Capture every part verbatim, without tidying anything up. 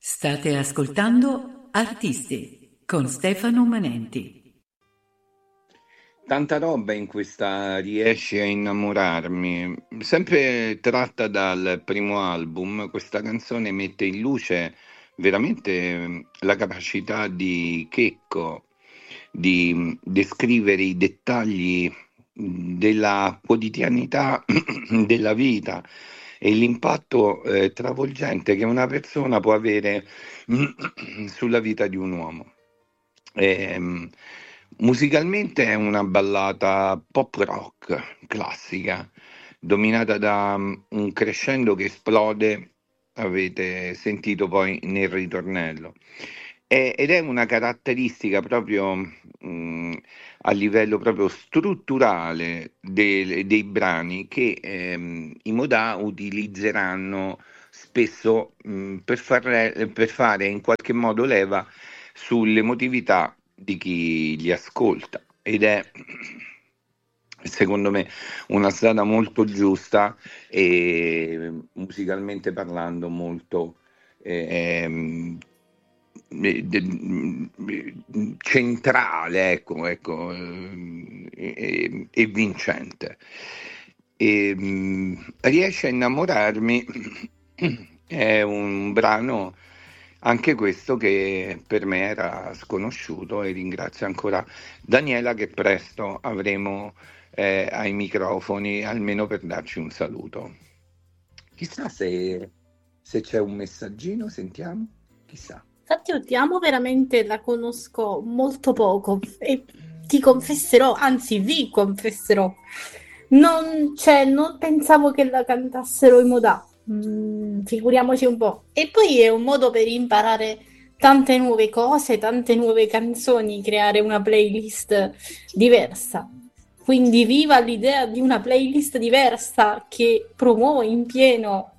State ascoltando Artisti con Stefano Manenti. Tanta roba in questa Riesci a innamorarmi, sempre tratta dal primo album. Questa canzone mette in luce veramente eh, la capacità di Checco di mm, descrivere i dettagli mm, della quotidianità della vita e l'impatto eh, travolgente che una persona può avere sulla vita di un uomo. Ehm, Musicalmente è una ballata pop rock classica, dominata da mm, un crescendo che esplode, avete sentito poi nel ritornello. E- ed è una caratteristica proprio mm, a livello proprio strutturale del- dei brani che ehm, i Modà utilizzeranno spesso mm, per fare, per fare in qualche modo leva sull'emotività di chi li ascolta ed è secondo me una strada molto giusta e musicalmente parlando molto eh, ehm, eh, de- mm, centrale, ecco, ecco, eh, e, e vincente. E, mm, Riesce a innamorarmi è un brano anche questo che per me era sconosciuto e ringrazio ancora Daniela che presto avremo eh, ai microfoni almeno per darci un saluto. Chissà se, se c'è un messaggino, sentiamo, chissà. Infatti io ti amo veramente, la conosco molto poco e ti confesserò, anzi vi confesserò, non, cioè, non pensavo che la cantassero i Modà. Mm, figuriamoci un po'. E poi è un modo per imparare tante nuove cose, tante nuove canzoni, creare una playlist diversa. Quindi viva l'idea di una playlist diversa che promuovo in pieno.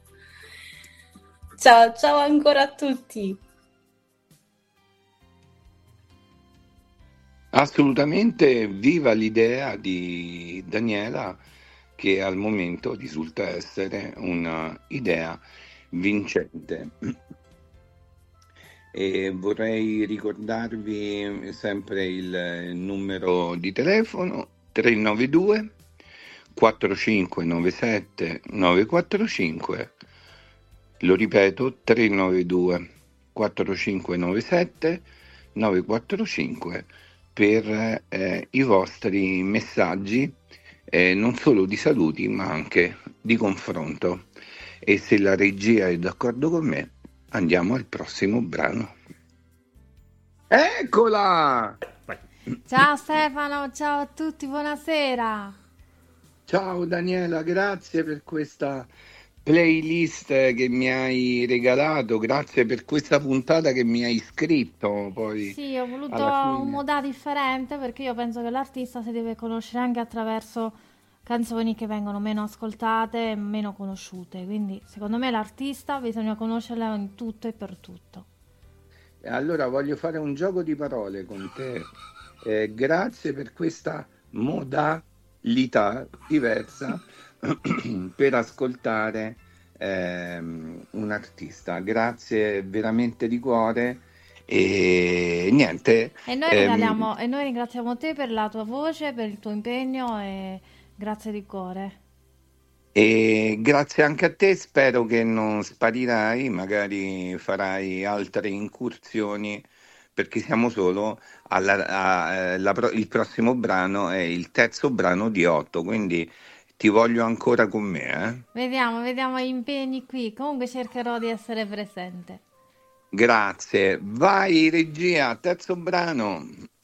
Ciao, ciao ancora a tutti. Assolutamente viva l'idea di Daniela che al momento risulta essere una idea vincente. E vorrei ricordarvi sempre il numero di telefono tre nove due quattro cinque nove sette nove quattro cinque, lo ripeto tre nove due quattro cinque nove sette nove quattro cinque per eh, i vostri messaggi eh, non solo di saluti ma anche di confronto. E se la regia è d'accordo con me, andiamo al prossimo brano. Eccola! Vai. Ciao Stefano, ciao a tutti, buonasera. Ciao Daniela, grazie per questa playlist che mi hai regalato, grazie per questa puntata che mi hai scritto poi Sì, ho voluto alla un fine. moda differente perché io penso che l'artista si deve conoscere anche attraverso canzoni che vengono meno ascoltate e meno conosciute. Quindi secondo me l'artista bisogna conoscerla in tutto e per tutto. E allora voglio fare un gioco di parole con te. Eh, grazie per questa modalità diversa per ascoltare ehm, un artista. Grazie veramente di cuore e niente. E noi ehm, regaliamo, e noi ringraziamo te per la tua voce, per il tuo impegno e grazie di cuore. E grazie anche a te, spero che non sparirai, magari farai altre incursioni, perché siamo solo alla, a- eh, la pro- il prossimo brano è il terzo brano di otto, quindi ti voglio ancora con me, eh? Vediamo, vediamo gli impegni qui. Comunque cercherò di essere presente. Grazie. Vai regia, terzo brano.